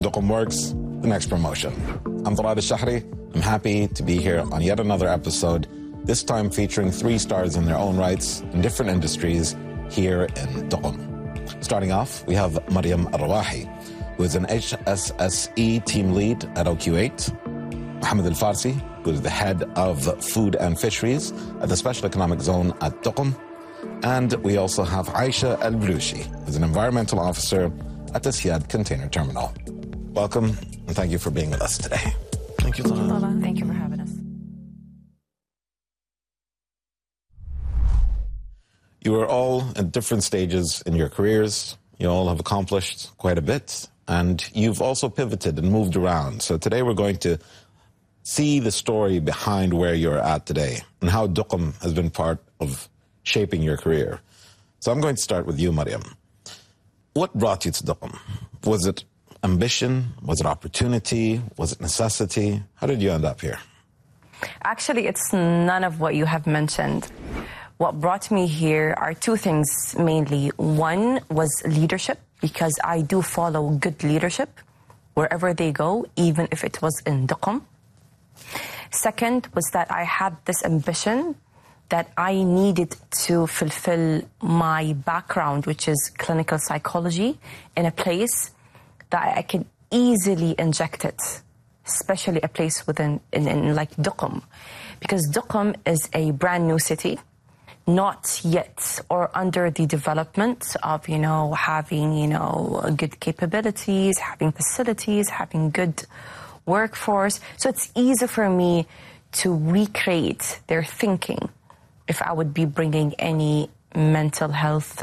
Duqm Works, the next promotion. I'm Talal Al-Shahri. I'm happy to be here on yet another episode, this time featuring 3 stars in their own rights in different industries here in Duqm. Starting off, we have Mariam Al-Rawahi, who is an HSSE team lead at OQ8. Mohammed Al-Farsi, who is the head of food and fisheries at the Special Economic Zone at Duqm. And we also have Aisha Al-Blushi, who's an environmental officer at the Siad Container Terminal. Welcome, and thank you for being with us today. Thank you, Talal. Thank you for having us. You are all at different stages in your careers. You all have accomplished quite a bit, and you've also pivoted and moved around. So today we're going to see the story behind where you're at today and how Duqm has been part of shaping your career. So I'm going to start with you, Mariam. What brought you to Duqm? Was it ambition? Was it opportunity? Was it necessity? How did you end up here? Actually, it's none of what you have mentioned. What brought me here are 2 things mainly. One was leadership, because I do follow good leadership wherever they go, even if it was in Duqm. Second was that I had this ambition that I needed to fulfill my background, which is clinical psychology, in a place that I can easily inject it, especially a place in like Duqm. Because Duqm is a brand new city, not yet or under the development of, having, good capabilities, having facilities, having good workforce. So it's easy for me to recreate their thinking if I would be bringing any mental health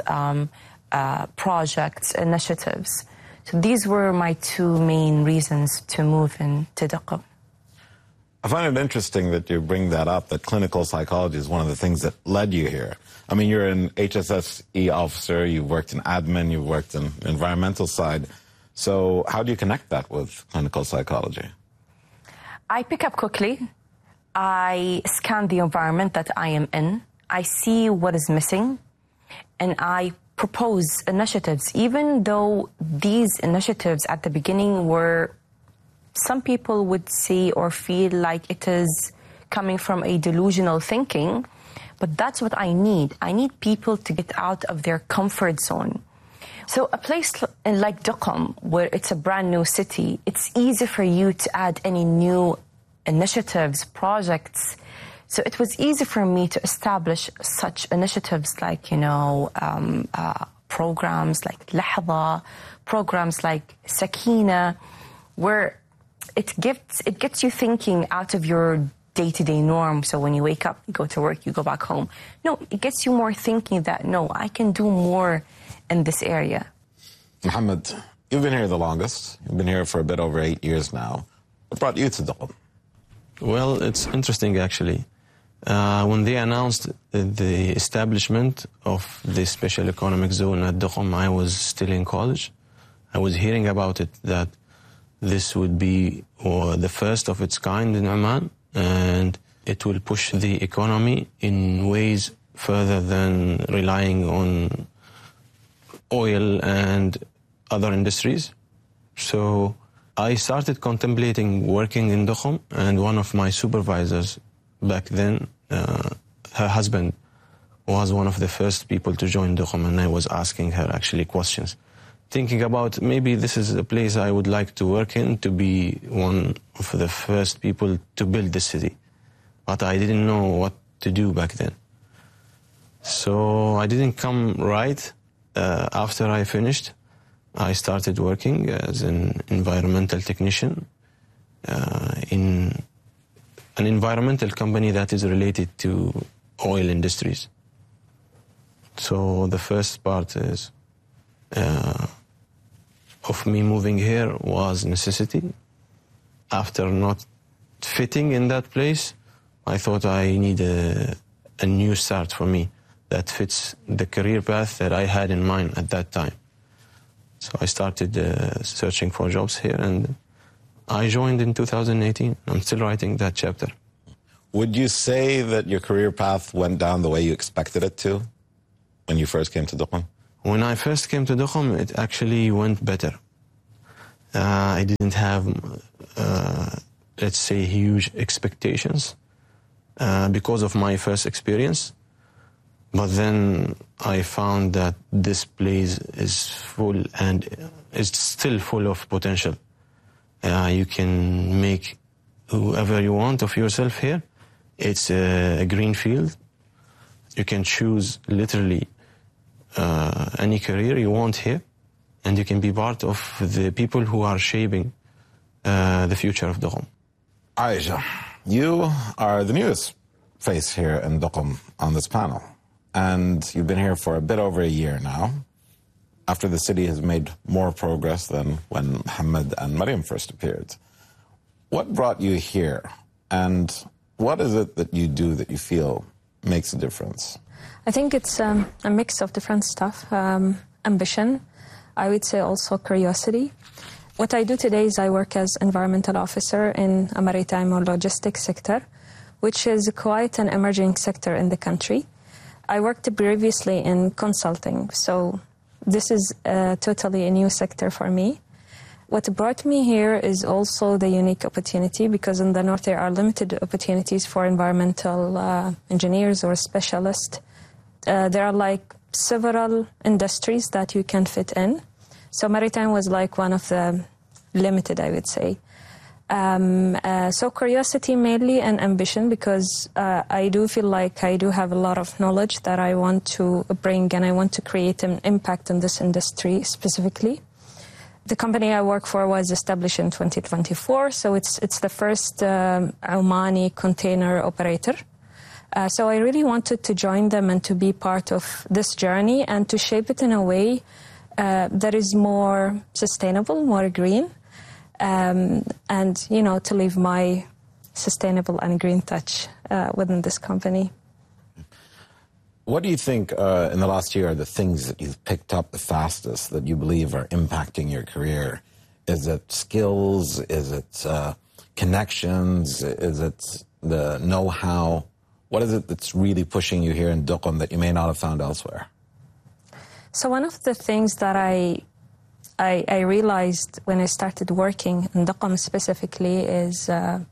projects, initiatives. So these were my 2 main reasons to move into Duqm. I find it interesting that you bring that up, that clinical psychology is one of the things that led you here. I mean, you're an HSSE officer, you've worked in admin, you've worked in environmental side. So how do you connect that with clinical psychology? I pick up quickly. I scan the environment that I am in. I see what is missing, and I propose initiatives, even though these initiatives at the beginning were, some people would see or feel like it is coming from a delusional thinking, but that's what I need. I need people to get out of their comfort zone. So a place like Duqm, where it's a brand new city, it's easy for you to add any new initiatives, projects. So it was easy for me to establish such initiatives like, programs like Lahza, programs like Sakina, where it gets you thinking out of your day-to-day norm. So when you wake up, you go to work, you go back home. No, it gets you more thinking that, no, I can do more in this area. Mohammed, you've been here the longest. You've been here for a bit over 8 years now. What brought you to Duqm? Well, it's interesting, actually. When they announced the establishment of the Special Economic Zone at Duqm, I was still in college. I was hearing about it, that this would be the first of its kind in Oman, and it will push the economy in ways further than relying on oil and other industries. So I started contemplating working in Duqm, and one of my supervisors back then, her husband was one of the first people to join Duqm, and I was asking her actually questions, thinking about maybe this is a place I would like to work in, to be one of the first people to build the city. But I didn't know what to do back then. So I didn't come right. After I finished, I started working as an environmental technician in an environmental company that is related to oil industries. So the first part is of me moving here was necessity. After not fitting in that place, I thought I need a new start for me that fits the career path that I had in mind at that time. So I started searching for jobs here, and I joined in 2018. I'm still writing that chapter. Would you say that your career path went down the way you expected it to when you first came to Duqm? When I first came to Duqm, it actually went better. I didn't have, let's say, huge expectations because of my first experience. But then I found that this place is full and it's still full of potential. You can make whoever you want of yourself here. It's a green field. You can choose literally any career you want here, and you can be part of the people who are shaping the future of Duqm. Aisha, you are the newest face here in Duqm on this panel, and you've been here for a bit over a year now, after the city has made more progress than when Mohammed and Maryam first appeared. What brought you here, and what is it that you do that you feel makes a difference? I think it's a mix of different stuff. Ambition, I would say also curiosity. What I do today is I work as environmental officer in a maritime or logistics sector, which is quite an emerging sector in the country. I worked previously in consulting, so this is totally a new sector for me. What brought me here is also the unique opportunity, because in the north there are limited opportunities for environmental engineers or specialists. There are like several industries that you can fit in. So maritime was like one of the limited, I would say. So curiosity mainly and ambition, because I do feel like I do have a lot of knowledge that I want to bring, and I want to create an impact in this industry specifically. The company I work for was established in 2024, so it's the first Omani container operator. So I really wanted to join them and to be part of this journey and to shape it in a way that is more sustainable, more green, and, you know, to leave my sustainable and green touch within this company. What do you think in the last year are the things that you've picked up the fastest that you believe are impacting your career? Is it skills? Is it connections? Is it the know-how? What is it that's really pushing you here in Duqm that you may not have found elsewhere? So one of the things that I realized when I started working in Duqm specifically is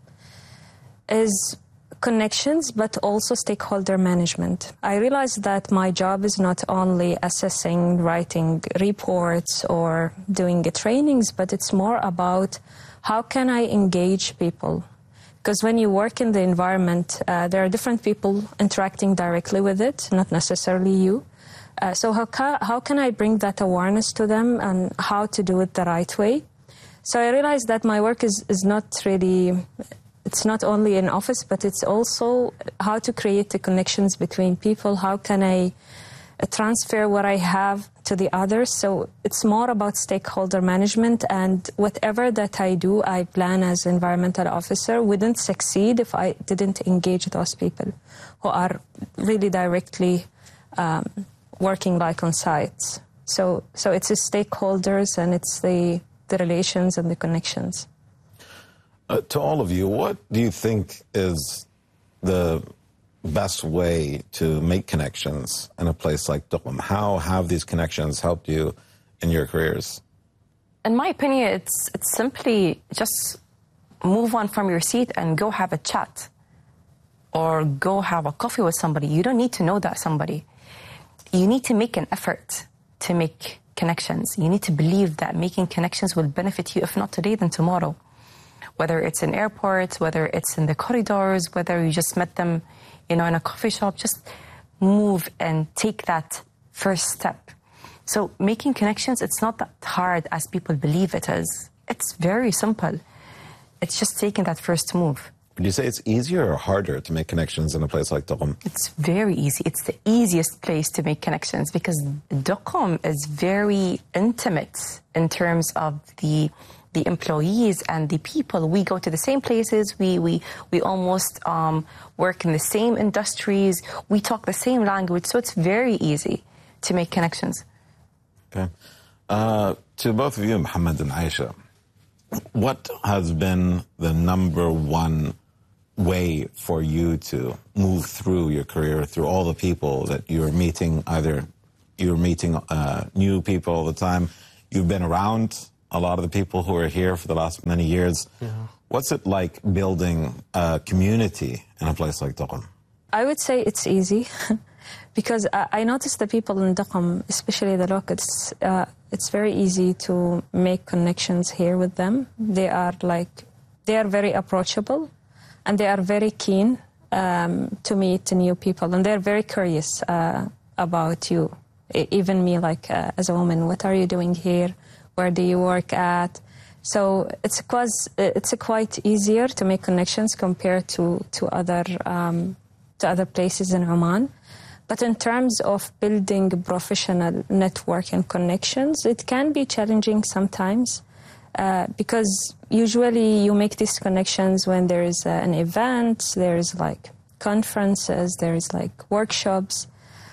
connections, but also stakeholder management. I realized that my job is not only assessing, writing reports or doing trainings, but it's more about how can I engage people. Because when you work in the environment, there are different people interacting directly with it, not necessarily you. So how can I bring that awareness to them and how to do it the right way? So I realized that my work is not really, it's not only in office, but it's also how to create the connections between people. How can I transfer what I have to the others? So it's more about stakeholder management, and whatever that I do, I plan as environmental officer wouldn't succeed if I didn't engage those people who are really directly working like on sites. So it's the stakeholders and it's the relations and the connections. To all of you, what do you think is the best way to make connections in a place like Duqm? How have these connections helped you in your careers? In my opinion, it's simply just move on from your seat and go have a chat or go have a coffee with somebody. You don't need to know that somebody. You need to make an effort to make connections. You need to believe that making connections will benefit you, if not today, then tomorrow. Whether it's in airports, whether it's in the corridors, whether you just met them, you know, in a coffee shop, just move and take that first step. So making connections, it's not that hard as people believe it is. It's very simple. It's just taking that first move. Would you say it's easier or harder to make connections in a place like Duqm? It's very easy. It's the easiest place to make connections because Duqm is very intimate in terms of the employees and the people. We go to the same places. We almost work in the same industries. We talk the same language. So it's very easy to make connections. Okay. To both of you, Mohammed and Aisha, what has been the number one way for you to move through your career, through all the people that you're meeting? Either you're meeting new people all the time, you've been around a lot of the people who are here for the last many years. Yeah. What's it like building a community in a place like Duqm? I would say it's easy because I noticed the people in Duqm, especially the locals, it's very easy to make connections here with them. They are very approachable and they are very keen to meet new people, and they're very curious about you. Even me, as a woman, what are you doing here? Where do you work at? So it's quite easier to make connections compared to other places in Oman. But in terms of building a professional network and connections, it can be challenging sometimes because usually you make these connections when there is an event, there is conferences, there is workshops.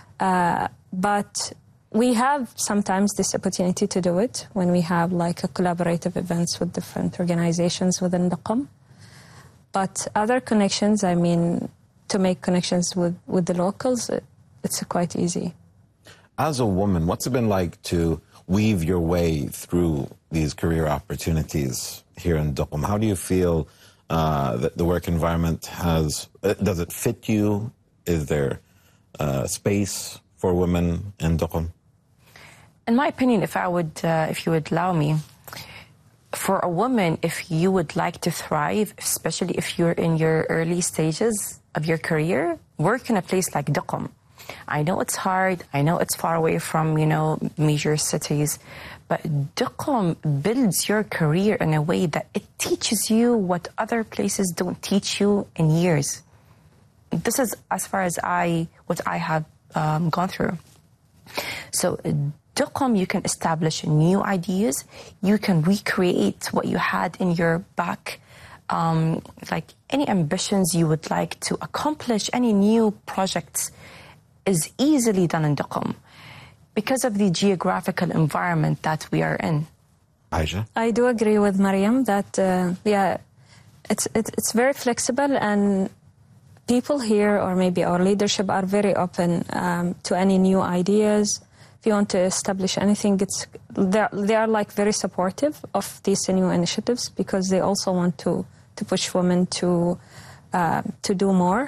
But we have sometimes this opportunity to do it when we have a collaborative events with different organizations within Duqm. But other connections, to make connections with the locals, it's quite easy. As a woman, what's it been like to weave your way through these career opportunities here in Duqm? How do you feel that the work environment does it fit you? Is there space for women in Duqm? In my opinion, if you would allow me, for a woman, if you would like to thrive, especially if you're in your early stages of your career, work in a place like Duqm. I know it's hard. I know it's far away from, major cities. But Duqm builds your career in a way that it teaches you what other places don't teach you in years. This is as far as what I have gone through. So Duqm, you can establish new ideas. You can recreate what you had in your back. Any ambitions you would like to accomplish, any new projects is easily done in Duqm because of the geographical environment that we are in. Aisha? I do agree with Mariam that, it's very flexible, and people here, or maybe our leadership, are very open to any new ideas. If you want to establish anything, they are very supportive of these new initiatives because they also want to push women to do more.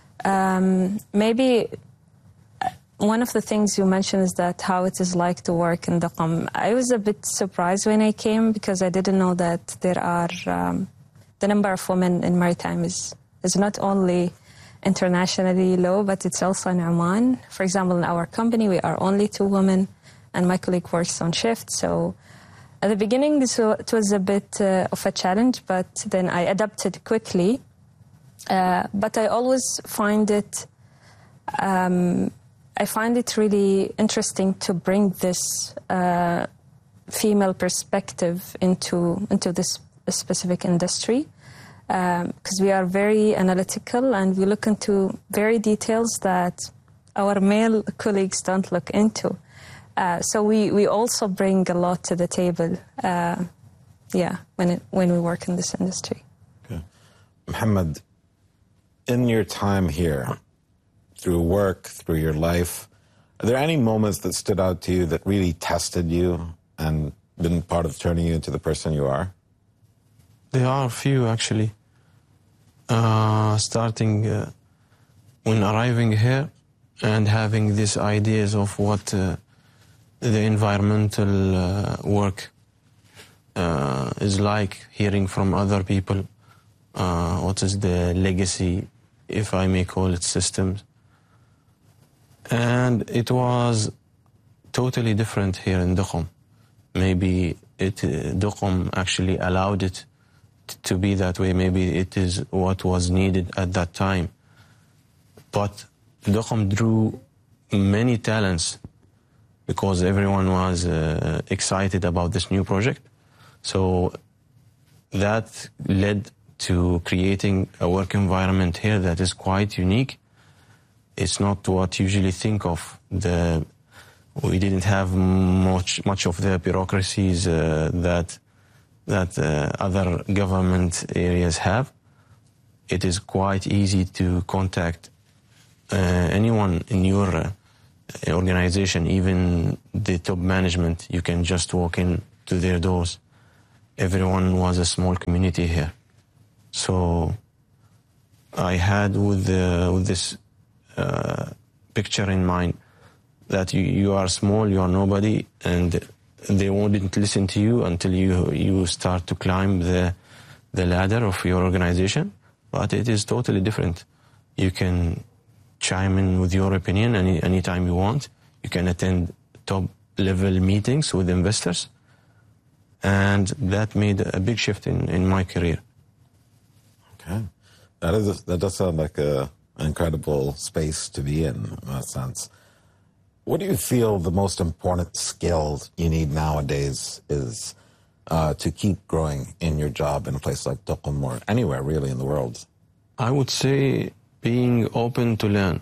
Maybe one of the things you mentioned is that how it is like to work in Duqm. I was a bit surprised when I came because I didn't know that there are the number of women in maritime is not only internationally low, but it's also in Oman. For example, in our company, we are only 2 women, and my colleague works on shift. So at the beginning, it was a bit of a challenge, but then I adapted quickly. But I always find it really interesting to bring this female perspective into this specific industry. Because we are very analytical and we look into very details that our male colleagues don't look into. So we also bring a lot to the table, when we work in this industry. Okay. Mohammed, in your time here, through work, through your life, are there any moments that stood out to you that really tested you and been part of turning you into the person you are? There are a few, actually. Starting when arriving here and having these ideas of what the environmental work is like, hearing from other people, what is the legacy, if I may call it, systems. And it was totally different here in Duqm. Maybe Duqm actually allowed it to be that way. Maybe it is what was needed at that time. But Duqm drew many talents because everyone was excited about this new project. So that led to creating a work environment here that is quite unique. It's not what you usually think of. We didn't have much of the bureaucracies that other government areas have. It is quite easy to contact anyone in your organization, even the top management. You can just walk in to their doors everyone was a small community here. So I had with this picture in mind that you are small, you are nobody, and they wouldn't listen to you until you start to climb the ladder of your organization. But it is totally different. You can chime in with your opinion anytime you want. You can attend top-level meetings with investors. And that made a big shift in my career. Okay. That does sound like an incredible space to be in that sense. What do you feel the most important skills you need nowadays is to keep growing in your job in a place like Duqm or anywhere really in the world? I would say being open to learn.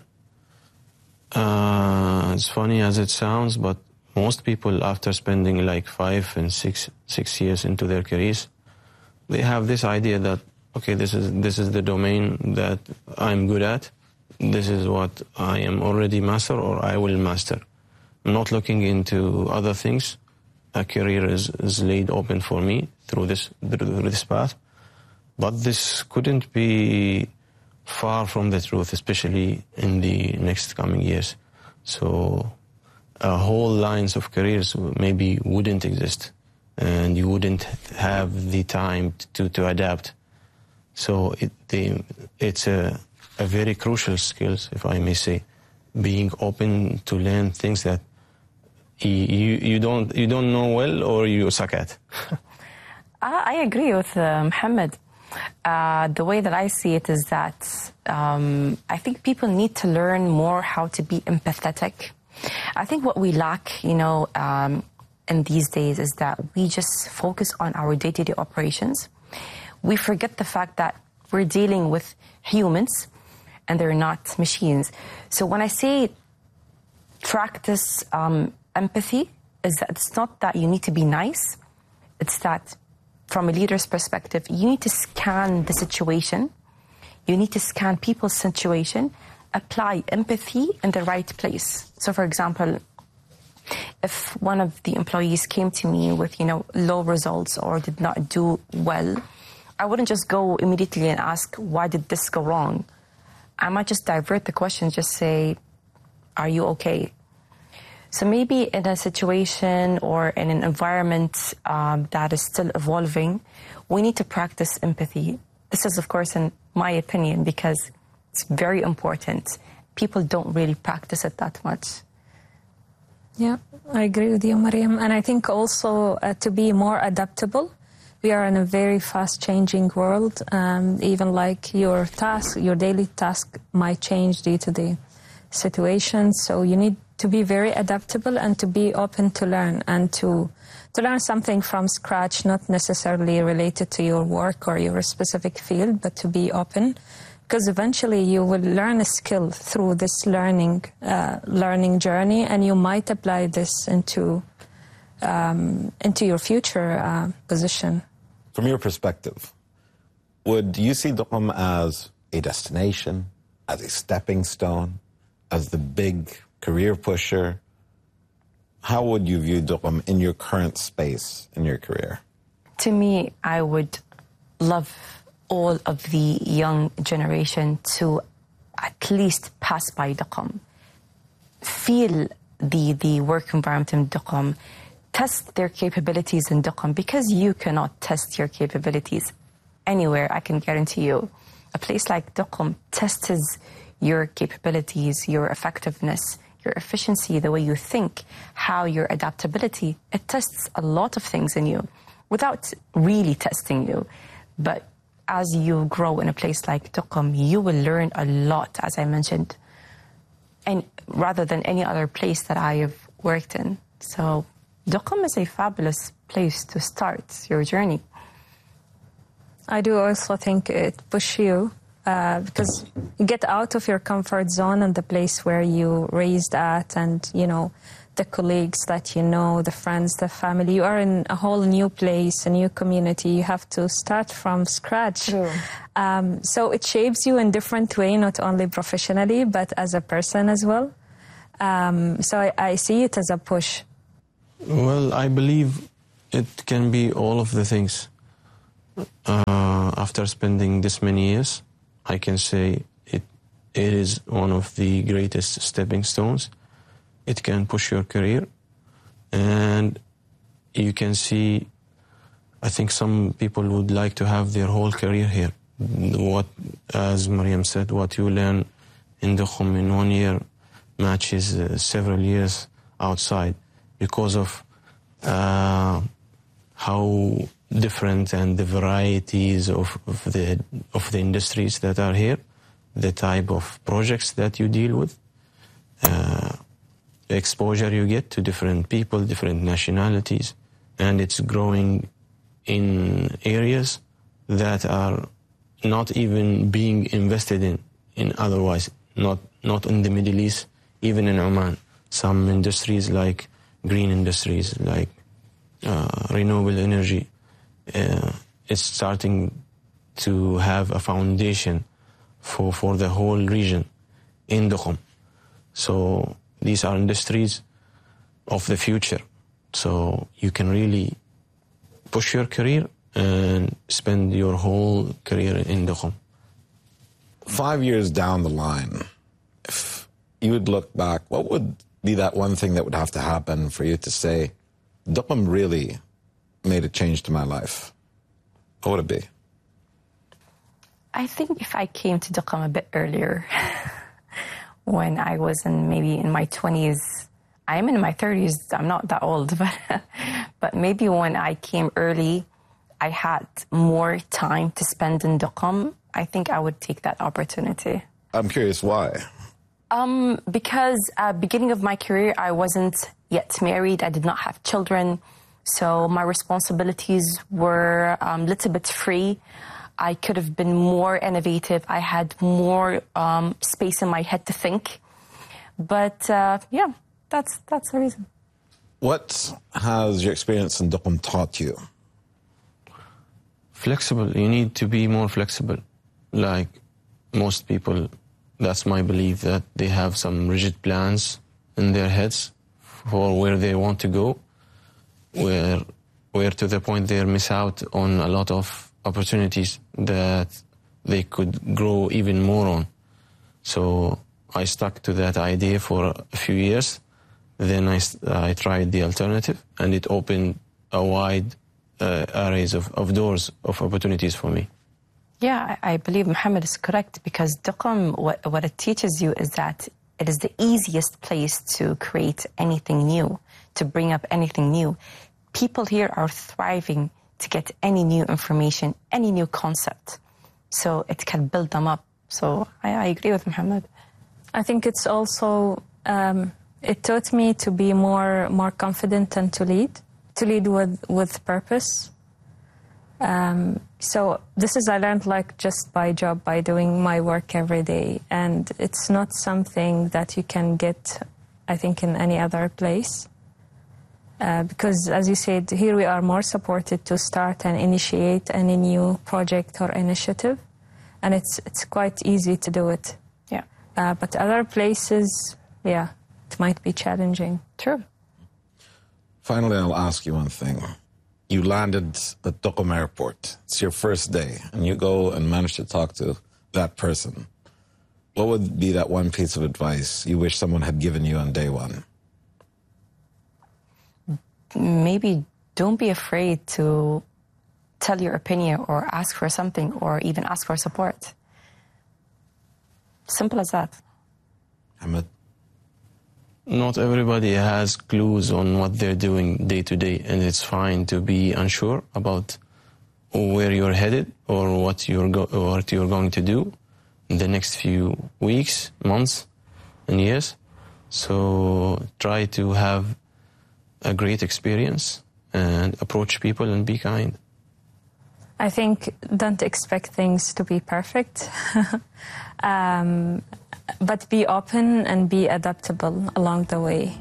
As funny as it sounds, but most people, after spending like 5 and 6 years into their careers, they have this idea that, okay, this is the domain that I'm good at. This is what I am already master or I will master. I'm not looking into other things. A career is laid open for me through this path. But this couldn't be far from the truth, especially in the next coming years. So whole lines of careers maybe wouldn't exist, and you wouldn't have the time to adapt. So it's a very crucial skill, if I may say, being open to learn things that you don't know well or you suck at. I agree with Mohammed. The way that I see it is that I think people need to learn more how to be empathetic. I think what we lack, in these days is that we just focus on our day-to-day operations. We forget the fact that we're dealing with humans and they're not machines. So when I say practice empathy, is that it's not that you need to be nice. It's that from a leader's perspective, you need to scan the situation. You need to scan people's situation, apply empathy in the right place. So for example, if one of the employees came to me with, low results or did not do well, I wouldn't just go immediately and ask, why did this go wrong? I might just divert the question, just say, are you okay? So maybe in a situation or in an environment that is still evolving, we need to practice empathy. This is, of course, in my opinion, because it's very important. People don't really practice it that much. Yeah, I agree with you, Mariam. And I think also to be more adaptable. We are in a very fast-changing world. Even like your daily task might change due to the situation. So you need to be very adaptable and to be open to learn and to learn something from scratch, not necessarily related to your work or your specific field, but to be open. Because eventually you will learn a skill through this learning journey, and you might apply this into your future position. From your perspective, would you see Duqm as a destination, as a stepping stone, as the big career pusher? How would you view Duqm in your current space in your career? To me, I would love all of the young generation to at least pass by Duqm, feel the work environment in Duqm, test their capabilities in Duqm, because you cannot test your capabilities anywhere, I can guarantee you. A place like Duqm tests your capabilities, your effectiveness, your efficiency, the way you think, how your adaptability. It tests a lot of things in you without really testing you. But as you grow in a place like Duqm, you will learn a lot, as I mentioned, and rather than any other place that I have worked in. So Duqm is a fabulous place to start your journey. I do also think it pushes you because you get out of your comfort zone and the place where you raised at, and the colleagues that the friends, the family. You are in a whole new place, a new community. You have to start from scratch. True. So it shapes you in different way, not only professionally but as a person as well. So I see it as a push. Well, I believe It can be all of the things. After spending this many years, I can say it is one of the greatest stepping stones. It can push your career, and you can see, I think some people would like to have their whole career here. What, as Mariam said, what you learn in Duqm in 1 year matches several years outside, because of how different and the varieties of the industries that are here, the type of projects that you deal with, the exposure you get to different people, different nationalities, and it's growing in areas that are not even being invested in otherwise, not in the Middle East, even in Oman. Some industries like green industries, like renewable energy, it's starting to have a foundation for the whole region in Duqm. So these are industries of the future. So you can really push your career and spend your whole career in Duqm. 5 years down the line, if you would look back, what would be that one thing that would have to happen for you to say, Duqm really made a change to my life? What would it be? I think if I came to Duqm a bit earlier, when I was maybe in my 20s, I'm in my 30s, I'm not that old, but maybe when I came early, I had more time to spend in Duqm, I think I would take that opportunity. I'm curious why. Because at the beginning of my career, I wasn't yet married. I did not have children. So my responsibilities were a little bit free. I could have been more innovative. I had more space in my head to think. But yeah, that's the reason. What has your experience in Duqm taught you? Flexible. You need to be more flexible. Like most people, that's my belief, that they have some rigid plans in their heads for where they want to go, where to the point they miss out on a lot of opportunities that they could grow even more on. So I stuck to that idea for a few years. Then I tried the alternative, and it opened a wide arrays of doors of opportunities for me. Yeah, I believe Mohammed is correct, because Duqm, what it teaches you is that it is the easiest place to create anything new, to bring up anything new. People here are thriving to get any new information, any new concept. So it can build them up. So I agree with Mohammed. I think it's also, it taught me to be more confident and to lead with purpose. So this is I learned like just by job, by doing my work every day. And it's not something that you can get, I think, in any other place. Because as you said, here we are more supported to start and initiate any new project or initiative. And it's quite easy to do it. Yeah. But other places, yeah, it might be challenging. True. Finally, I'll ask you one thing. You landed at Duqm Airport. It's your first day, and you go and manage to talk to that person. What would be that one piece of advice you wish someone had given you on day one? Maybe don't be afraid to tell your opinion or ask for something or even ask for support. Simple as that. Ahmed? Not everybody has clues on what they're doing day to day, and it's fine to be unsure about where you're headed or what you're going to do in the next few weeks, months, and years. So try to have a great experience and approach people and be kind. I think don't expect things to be perfect. But be open and be adaptable along the way.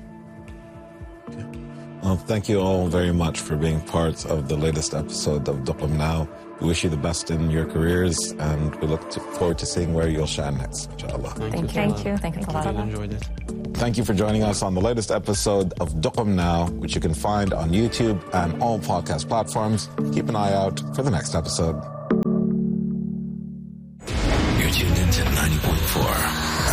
Okay. Well, thank you all very much for being part of the latest episode of Duqm Now. We wish you the best in your careers, and we look forward to seeing where you'll shine next, inshallah. Thank you. Thank you. I really enjoyed it. Thank you for joining us on the latest episode of Duqm Now, which you can find on YouTube and all podcast platforms. Keep an eye out for the next episode. You're tuned into